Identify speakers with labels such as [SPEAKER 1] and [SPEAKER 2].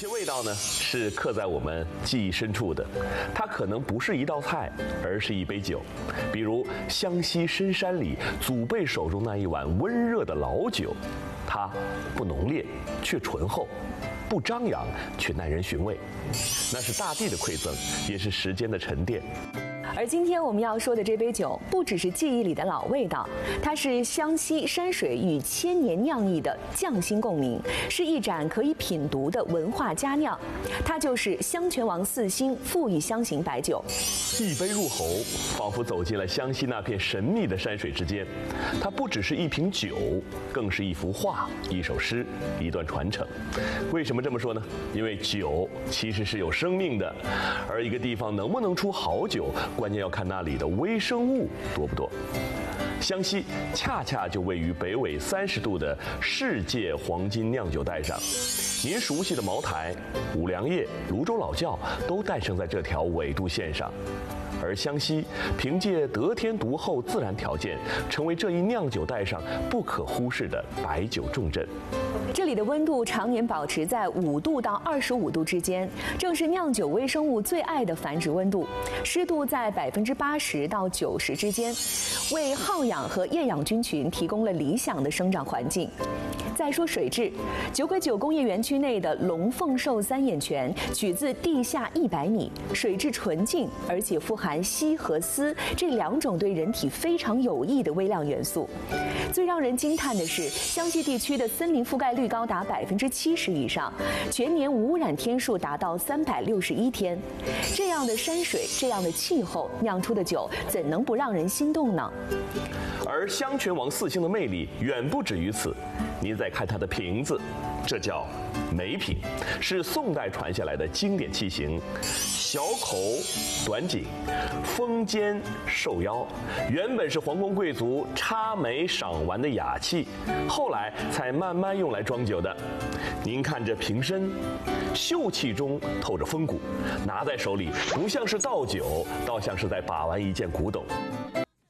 [SPEAKER 1] 些味道呢，是刻在我们记忆深处的，它可能不是一道菜，而是一杯酒。比如湘西深山里祖辈手中那一碗温热的老酒，它不浓烈，却醇厚；不张扬，却耐人寻味。那是大地的馈赠，也是时间的沉淀。
[SPEAKER 2] 而今天我们要说的这杯酒，不只是记忆里的老味道，它是湘西山水与千年酿艺的匠心共鸣，是一盏可以品读的文化佳酿。它就是香泉王四星馥郁香型白酒。
[SPEAKER 1] 一杯入喉，仿佛走进了湘西那片神秘的山水之间。它不只是一瓶酒，更是一幅画、一首诗、一段传承。为什么这么说呢？因为酒其实是有生命的，而一个地方能不能出好酒，关键要看那里的微生物多不多。湘西恰恰就位于北纬30度的世界黄金酿酒带上，您熟悉的茅台、五粮液、泸州老窖都诞生在这条纬度线上。而湘西凭借得天独厚自然条件，成为这一酿酒带上不可忽视的白酒重镇。
[SPEAKER 2] 这里的温度常年保持在5度到25度之间，正是酿酒微生物最爱的繁殖温度。湿度在80%到90%之间，为耗氧和厌氧菌群提供了理想的生长环境。再说水质，酒鬼酒工业园区内的龙凤寿三眼泉取自地下100米，水质纯净，而且富含硒和锶这2种对人体非常有益的微量元素。最让人惊叹的是，湘西地区的森林覆盖率高达70%以上，全年无污染天数达到361天。这样的山水，这样的气候，酿出的酒怎能不让人心动呢？
[SPEAKER 1] 而香泉王四星的魅力远不止于此。您再看它的瓶子，这叫梅瓶，是宋代传下来的经典器型，小口短颈，封尖瘦腰，原本是皇宫贵族插梅赏玩的雅器，后来才慢慢用来装酒的。您看这瓶身，秀气中透着风骨，拿在手里不像是倒酒，倒像是在把玩一件古董。